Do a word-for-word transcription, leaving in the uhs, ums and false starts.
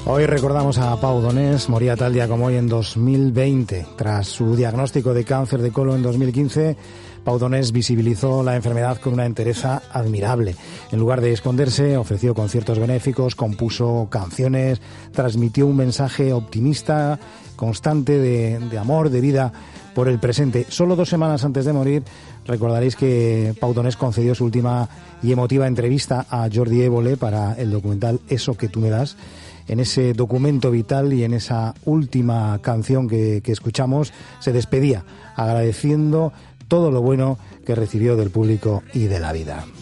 Hoy recordamos a Pau Donés, moría tal día como hoy en dos mil veinte. Tras su diagnóstico de cáncer de colon en dos mil quince, Pau Donés visibilizó la enfermedad con una entereza admirable. En lugar de esconderse, ofreció conciertos benéficos, compuso canciones, transmitió un mensaje optimista, constante de, de amor, de vida por el presente. Solo dos semanas antes de morir, recordaréis que Pau Donés concedió su última y emotiva entrevista a Jordi Évole para el documental Eso que tú me das. En ese documento vital y en esa última canción que, que escuchamos, se despedía agradeciendo todo lo bueno que recibió del público y de la vida.